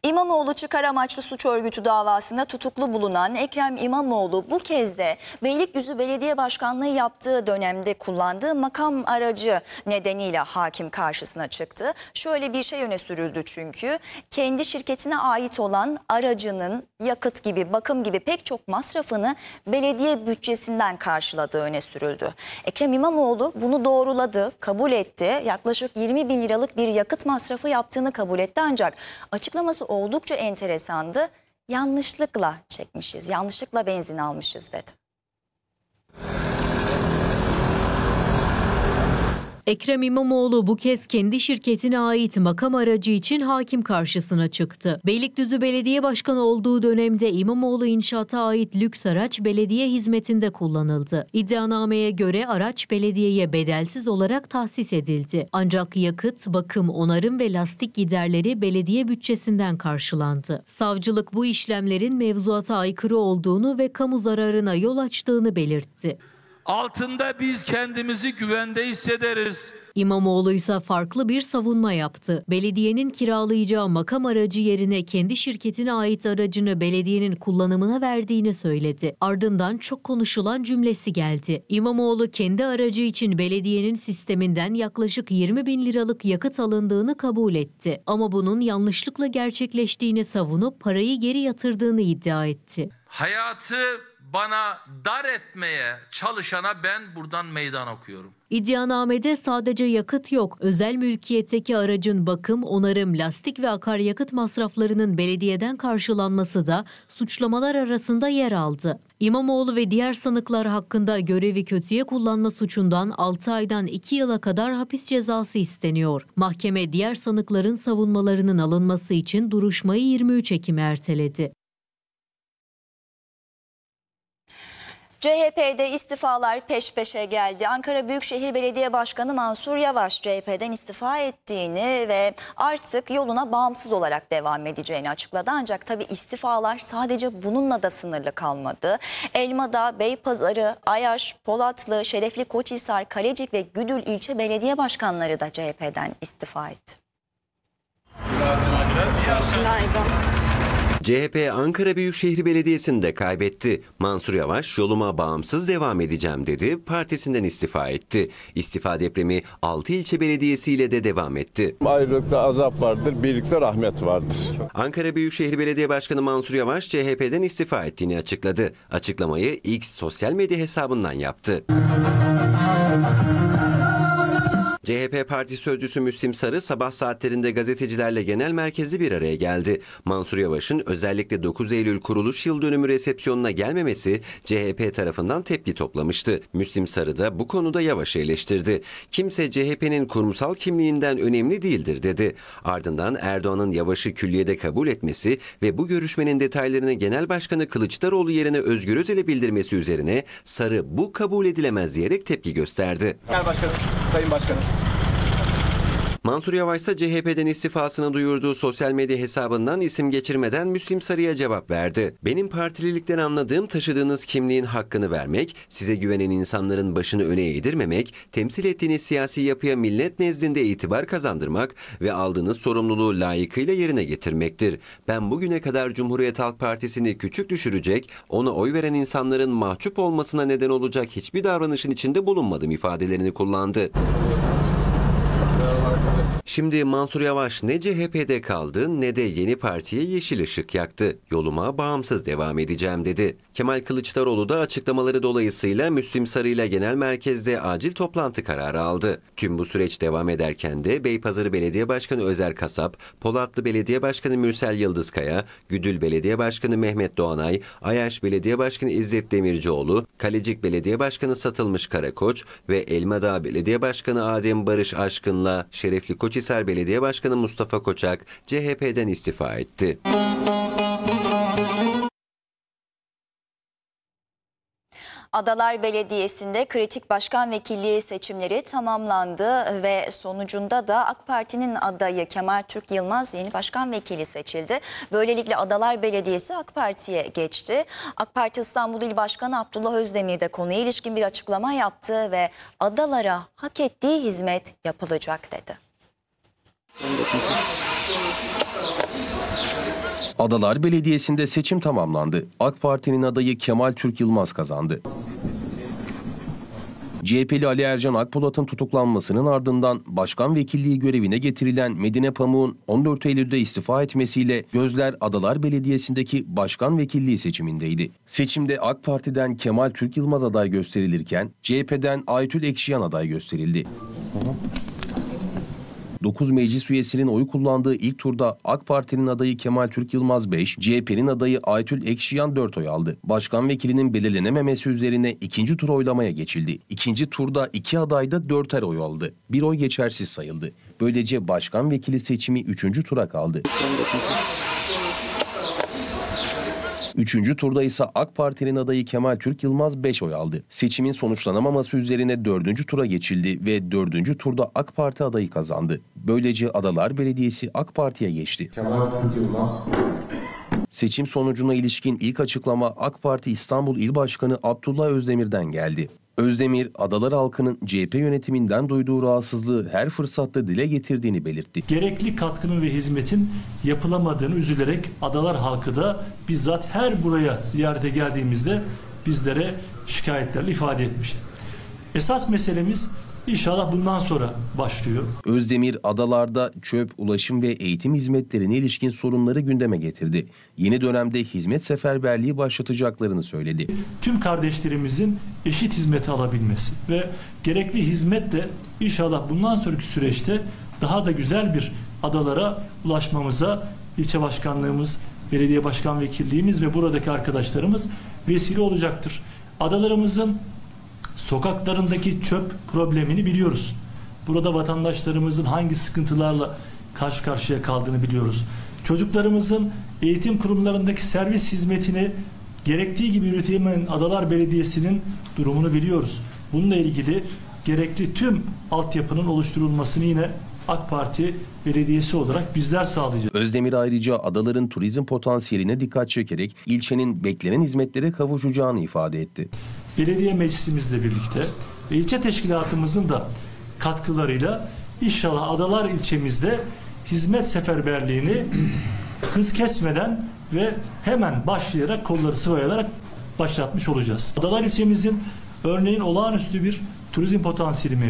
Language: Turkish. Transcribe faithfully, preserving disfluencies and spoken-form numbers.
İmamoğlu çıkar amaçlı suç örgütü davasında tutuklu bulunan Ekrem İmamoğlu bu kez de Beylikdüzü Belediye Başkanlığı yaptığı dönemde kullandığı makam aracı nedeniyle hakim karşısına çıktı. Şöyle bir şey öne sürüldü çünkü kendi şirketine ait olan aracının yakıt gibi, bakım gibi pek çok masrafını belediye bütçesinden karşıladığı öne sürüldü. Ekrem İmamoğlu bunu doğruladı, kabul etti. Yaklaşık yirmi bin liralık bir yakıt masrafı yaptığını kabul etti ancak açıklaması oldukça enteresandı. Yanlışlıkla çekmişiz, yanlışlıkla benzin almışız dedi. Ekrem İmamoğlu bu kez kendi şirketine ait makam aracı için hakim karşısına çıktı. Beylikdüzü Belediye Başkanı olduğu dönemde İmamoğlu inşaata ait lüks araç belediye hizmetinde kullanıldı. İddianameye göre araç belediyeye bedelsiz olarak tahsis edildi. Ancak yakıt, bakım, onarım ve lastik giderleri belediye bütçesinden karşılandı. Savcılık bu işlemlerin mevzuata aykırı olduğunu ve kamu zararına yol açtığını belirtti. Altında biz kendimizi güvende hissederiz. İmamoğlu ise farklı bir savunma yaptı. Belediyenin kiralayacağı makam aracı yerine kendi şirketine ait aracını belediyenin kullanımına verdiğini söyledi. Ardından çok konuşulan cümlesi geldi. İmamoğlu kendi aracı için belediyenin sisteminden yaklaşık yirmi bin liralık yakıt alındığını kabul etti. Ama bunun yanlışlıkla gerçekleştiğini savunup parayı geri yatırdığını iddia etti. Hayatı bana dar etmeye çalışana ben buradan meydan okuyorum. İddianamede sadece yakıt yok, özel mülkiyetteki aracın bakım, onarım, lastik ve akaryakıt masraflarının belediyeden karşılanması da suçlamalar arasında yer aldı. İmamoğlu ve diğer sanıklar hakkında görevi kötüye kullanma suçundan altı aydan iki yıla kadar hapis cezası isteniyor. Mahkeme diğer sanıkların savunmalarının alınması için duruşmayı yirmi üç Ekim'e erteledi. C H P'de istifalar peş peşe geldi. Ankara Büyükşehir Belediye Başkanı Mansur Yavaş C H P'den istifa ettiğini ve artık yoluna bağımsız olarak devam edeceğini açıkladı. Ancak tabii istifalar sadece bununla da sınırlı kalmadı. Elmadağ, Beypazarı, Ayaş, Polatlı, Şerefli Koçhisar, Kalecik ve Güdül ilçe belediye başkanları da C H P'den istifa etti. C H P Ankara Büyükşehir Belediyesi'nde kaybetti. Mansur Yavaş yoluma bağımsız devam edeceğim dedi, partisinden istifa etti. İstifa depremi altı ilçe belediyesiyle de devam etti. Ayrılıkta azap vardır, birlikte rahmet vardır. Ankara Büyükşehir Belediye Başkanı Mansur Yavaş C H P'den istifa ettiğini açıkladı. Açıklamayı X sosyal medya hesabından yaptı. C H P Parti Sözcüsü Müslim Sarı sabah saatlerinde gazetecilerle genel merkezde bir araya geldi. Mansur Yavaş'ın özellikle dokuz Eylül kuruluş yıl dönümü resepsiyonuna gelmemesi C H P tarafından tepki toplamıştı. Müslim Sarı da bu konuda Yavaş'ı eleştirdi. Kimse C H P'nin kurumsal kimliğinden önemli değildir dedi. Ardından Erdoğan'ın Yavaş'ı külliyede kabul etmesi ve bu görüşmenin detaylarını Genel Başkanı Kılıçdaroğlu yerine Özgür Özel'e bildirmesi üzerine Sarı bu kabul edilemez diyerek tepki gösterdi. Genel Başkanım, Sayın Başkanım. Mansur Yavaş ise C H P'den istifasını duyurduğu sosyal medya hesabından isim geçirmeden Müslim Sarı'ya cevap verdi. Benim partililikten anladığım taşıdığınız kimliğin hakkını vermek, size güvenen insanların başını öne eğdirmemek, temsil ettiğiniz siyasi yapıya millet nezdinde itibar kazandırmak ve aldığınız sorumluluğu layıkıyla yerine getirmektir. Ben bugüne kadar Cumhuriyet Halk Partisi'ni küçük düşürecek, ona oy veren insanların mahcup olmasına neden olacak hiçbir davranışın içinde bulunmadım ifadelerini kullandı. Şimdi Mansur Yavaş ne C H P'de kaldı ne de yeni partiye yeşil ışık yaktı. Yoluma bağımsız devam edeceğim dedi. Kemal Kılıçdaroğlu da açıklamaları dolayısıyla Müslim Sarı ile genel merkezde acil toplantı kararı aldı. Tüm bu süreç devam ederken de Beypazarı Belediye Başkanı Özer Kasap, Polatlı Belediye Başkanı Mürsel Yıldızkaya, Güdül Belediye Başkanı Mehmet Doğanay, Ayaş Belediye Başkanı İzzet Demircioğlu, Kalecik Belediye Başkanı Satılmış Karakoç ve Elmadağ Belediye Başkanı Adem Barış Aşkın'la Şerefli Koçhisar Belediye Başkanı Mustafa Koçak C H P'den istifa etti. Adalar Belediyesi'nde kritik başkan vekilliği seçimleri tamamlandı ve sonucunda da AK Parti'nin adayı Kemal Türk Yılmaz yeni başkan vekili seçildi. Böylelikle Adalar Belediyesi AK Parti'ye geçti. AK Parti İstanbul İl Başkanı Abdullah Özdemir de konuya ilişkin bir açıklama yaptı ve adalara hak ettiği hizmet yapılacak dedi. Adalar Belediyesi'nde seçim tamamlandı. AK Parti'nin adayı Kemal Türk Yılmaz kazandı. C H P'li Ali Ercan Akpolat'ın tutuklanmasının ardından başkan vekilliği görevine getirilen Medine Pamuk'un on dört Eylül'de istifa etmesiyle gözler Adalar Belediyesi'ndeki başkan vekilliği seçimindeydi. Seçimde AK Parti'den Kemal Türk Yılmaz aday gösterilirken C H P'den Aytül Ekşiyan aday gösterildi. dokuz meclis üyesinin oy kullandığı ilk turda AK Parti'nin adayı Kemal Türk Yılmaz beş, C H P'nin adayı Aytül Ekşiyan dört oy aldı. Başkan vekilinin belirlenememesi üzerine ikinci tur oylamaya geçildi. İkinci turda iki aday da dörter oy aldı. Bir oy geçersiz sayıldı. Böylece başkan vekili seçimi üçüncü tura kaldı. Üçüncü turda ise AK Parti'nin adayı Kemal Türk Yılmaz beş oy aldı. Seçimin sonuçlanamaması üzerine dördüncü tura geçildi ve dördüncü turda AK Parti adayı kazandı. Böylece Adalar Belediyesi AK Parti'ye geçti. Kemal Türk Yılmaz. Seçim sonucuna ilişkin ilk açıklama AK Parti İstanbul İl Başkanı Abdullah Özdemir'den geldi. Özdemir, Adalar halkının C H P yönetiminden duyduğu rahatsızlığı her fırsatta dile getirdiğini belirtti. Gerekli katkının ve hizmetin yapılamadığını üzülerek Adalar halkı da bizzat her buraya ziyarete geldiğimizde bizlere şikayetlerle ifade etmişti. Esas meselemiz İnşallah bundan sonra başlıyor. Özdemir, adalarda çöp, ulaşım ve eğitim hizmetlerine ilişkin sorunları gündeme getirdi. Yeni dönemde hizmet seferberliği başlatacaklarını söyledi. Tüm kardeşlerimizin eşit hizmeti alabilmesi ve gerekli hizmet de inşallah bundan sonraki süreçte daha da güzel bir adalara ulaşmamıza ilçe başkanlığımız, belediye başkan vekilliğimiz ve buradaki arkadaşlarımız vesile olacaktır. Adalarımızın sokaklarındaki çöp problemini biliyoruz. Burada vatandaşlarımızın hangi sıkıntılarla karşı karşıya kaldığını biliyoruz. Çocuklarımızın eğitim kurumlarındaki servis hizmetini gerektiği gibi yürütemeyen Adalar Belediyesi'nin durumunu biliyoruz. Bununla ilgili gerekli tüm altyapının oluşturulmasını yine AK Parti belediyesi olarak bizler sağlayacağız. Özdemir ayrıca adaların turizm potansiyeline dikkat çekerek ilçenin beklenen hizmetlere kavuşacağını ifade etti. Belediye meclisimizle birlikte ve ilçe teşkilatımızın da katkılarıyla inşallah Adalar ilçemizde hizmet seferberliğini hız kesmeden ve hemen başlayarak kolları sıvayarak başlatmış olacağız. Adalar ilçemizin örneğin olağanüstü bir turizm potansiyeli mevcut.